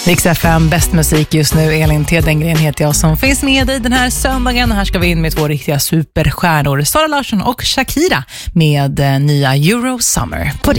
Rix FM, bäst musik just nu. Elin Tedengren heter jag som finns med i den här söndagen. Här ska vi in med 2 riktiga superstjärnor. Sara Larsson och Shakira med nya Euro Summer.